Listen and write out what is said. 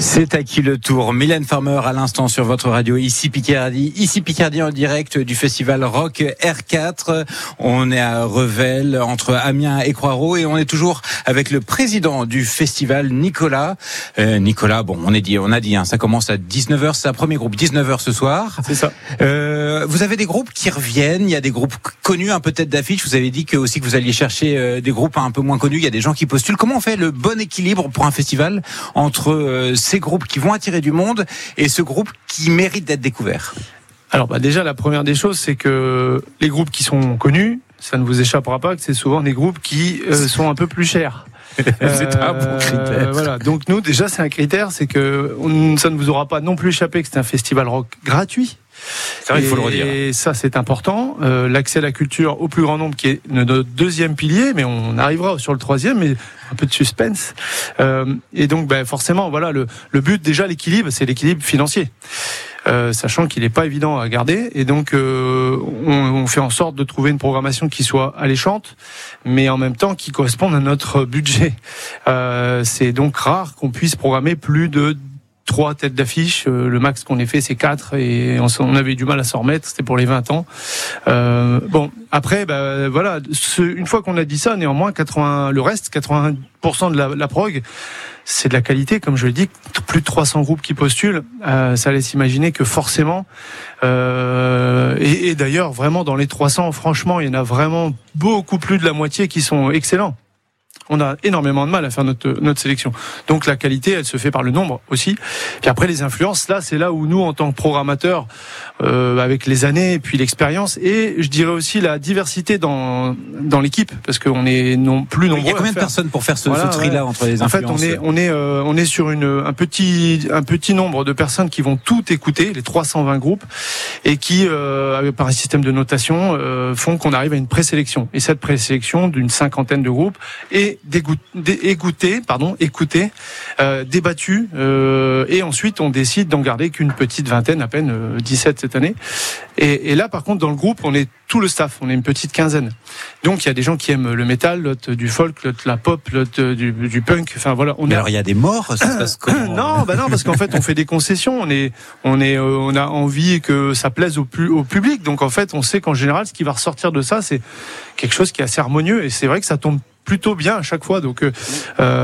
C'est à qui le tour? Mylène Farmer à l'instant sur votre radio, ici Picardie en direct du festival Rock R4. On est à Revel, entre Amiens et Croix-Rouge, et on est toujours avec le président du festival, Nicolas. Nicolas, bon, on a dit, ça commence à 19h, c'est un premier groupe, 19h ce soir. C'est ça. Vous avez des groupes qui reviennent, il y a des groupes connus, un peu tête d'affiche. Vous avez dit que aussi que vous alliez chercher des groupes un peu moins connus, il y a des gens qui postulent. Comment on fait le bon équilibre pour un festival entre ces groupes qui vont attirer du monde et ce groupe qui mérite d'être découvert? Alors déjà, la première des choses, c'est que les groupes qui sont connus, ça ne vous échappera pas que c'est souvent des groupes qui sont un peu plus chers. C'est un bon critère. Voilà. Donc nous, déjà, c'est un critère, c'est que ça ne vous aura pas non plus échappé que c'est un festival rock gratuit. C'est vrai, il faut le redire. Et ça, c'est important. L'accès à la culture au plus grand nombre, qui est notre deuxième pilier, mais on arrivera sur le troisième, mais un peu de suspense. Et donc, forcément, voilà, le but, déjà, l'équilibre, c'est l'équilibre financier. Sachant qu'il n'est pas évident à garder, et donc on fait en sorte de trouver une programmation qui soit alléchante, mais en même temps qui corresponde à notre budget. C'est donc rare qu'on puisse programmer plus de 3 têtes d'affiche. Le max qu'on ait fait, c'est 4, et on avait du mal à s'en remettre. C'était pour les 20 ans. Après, voilà. Une fois qu'on a dit ça, néanmoins, 80% de la prog, c'est de la qualité, comme je l'ai dit. Plus de 300 groupes qui postulent, ça laisse imaginer que forcément, et d'ailleurs, vraiment, dans les 300, franchement, il y en a vraiment beaucoup plus de la moitié qui sont excellents. On a énormément de mal à faire notre sélection. Donc la qualité, elle se fait par le nombre aussi. Puis après, les influences, là, c'est là où nous, en tant que programmateurs, avec les années et puis l'expérience, et je dirais aussi la diversité dans l'équipe, parce qu'on est plus nombreux. Il y a combien de personnes pour faire ce tri-là entre les influences? En fait, on est sur un petit nombre de personnes qui vont tout écouter, les 320 groupes, et qui, par un système de notation, font qu'on arrive à une présélection. Et cette présélection d'une 50aine de groupes est écouté, débattu, et ensuite on décide d'en garder qu'une petite vingtaine, à peine 17 cette année. Et là, par contre, dans le groupe, on est tout le staff, on est une petite quinzaine. Donc il y a des gens qui aiment le métal, l'autre du folk, l'autre la pop, l'autre du punk. Enfin voilà. Alors il y a des morts, ça se passe comment? Non, parce qu'en fait on fait des concessions. On a envie que ça plaise au public. Donc en fait, on sait qu'en général, ce qui va ressortir de ça, c'est quelque chose qui est assez harmonieux. Et c'est vrai que ça tombe plutôt bien à chaque fois. Donc